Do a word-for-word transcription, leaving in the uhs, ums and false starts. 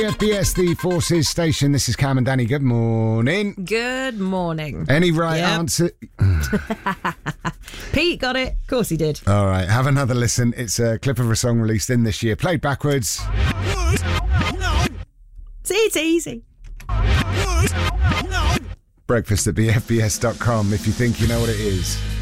F B S, the Forces station. This is Cam and Danny. Good morning. Good morning. Any right Yep. answer? Pete got it. Of course he did. All right, have another listen. It's a clip of a song released in this year, played backwards. See, it's easy. Breakfast at b f b s dot com if you think you know what it is.